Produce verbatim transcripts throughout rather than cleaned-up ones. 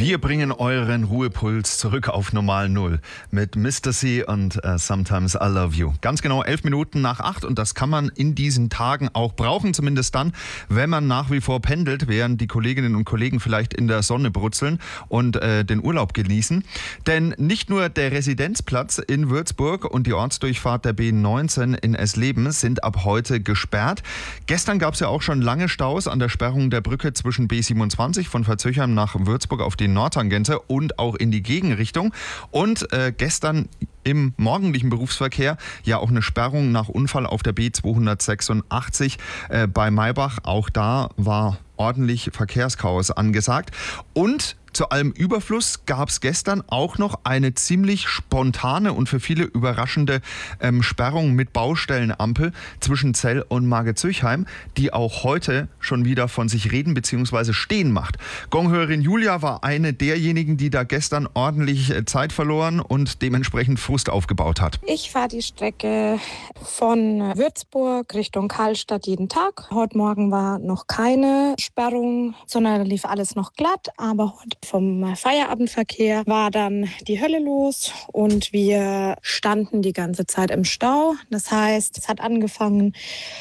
Wir bringen euren Ruhepuls zurück auf Normal Null mit Mister C und uh, Sometimes I Love You. Ganz genau elf Minuten nach acht und das kann man in diesen Tagen auch brauchen, zumindest dann, wenn man nach wie vor pendelt, während die Kolleginnen und Kollegen vielleicht in der Sonne brutzeln und äh, den Urlaub genießen. Denn nicht nur der Residenzplatz in Würzburg und die Ortsdurchfahrt der B neunzehn in Esleben sind ab heute gesperrt. Gestern gab es ja auch schon lange Staus an der Sperrung der Brücke zwischen B siebenundzwanzig von Verzöchern nach Würzburg auf die Nordtangente und auch in die Gegenrichtung. Und äh, gestern im morgendlichen Berufsverkehr ja auch eine Sperrung nach Unfall auf der B zweihundertsechsundachtzig äh, bei Maybach. Auch da war ordentlich Verkehrschaos angesagt. Und zu allem Überfluss gab es gestern auch noch eine ziemlich spontane und für viele überraschende ähm, Sperrung mit Baustellenampel zwischen Zell und Margit-Züchheim, die auch heute schon wieder von sich reden bzw. stehen macht. Gonghörerin Julia war eine derjenigen, die da gestern ordentlich Zeit verloren und dementsprechend Frust aufgebaut hat. Ich fahre die Strecke von Würzburg Richtung Karlstadt jeden Tag. Heute Morgen war noch keine Sperrung, sondern lief alles noch glatt, aber heute vom Feierabendverkehr war dann die Hölle los und wir standen die ganze Zeit im Stau. Das heißt, es hat angefangen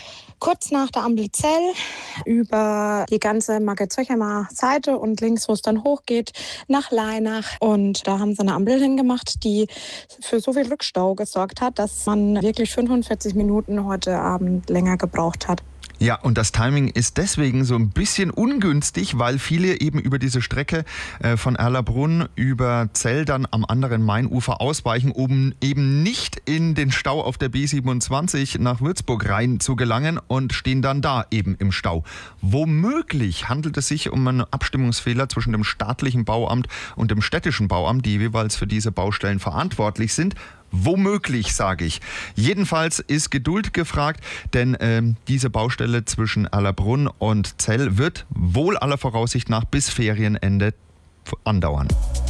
kurz nach der Ampel Zell über die ganze Margit-Züchheimer Seite und links, wo es dann hochgeht, nach Leinach. Und da haben sie eine Ampel hingemacht, die für so viel Rückstau gesorgt hat, dass man wirklich fünfundvierzig Minuten heute Abend länger gebraucht hat. Ja, und das Timing ist deswegen so ein bisschen ungünstig, weil viele eben über diese Strecke äh, von Erlabrunn über Zell dann am anderen Mainufer ausweichen, um eben nicht in den Stau auf der B siebenundzwanzig nach Würzburg rein zu gelangen und stehen dann da eben im Stau. Womöglich handelt es sich um einen Abstimmungsfehler zwischen dem staatlichen Bauamt und dem städtischen Bauamt, die jeweils für diese Baustellen verantwortlich sind. Womöglich, sage ich. Jedenfalls ist Geduld gefragt, denn ähm, diese Baustelle zwischen Erlabrunn und Zell wird wohl aller Voraussicht nach bis Ferienende andauern.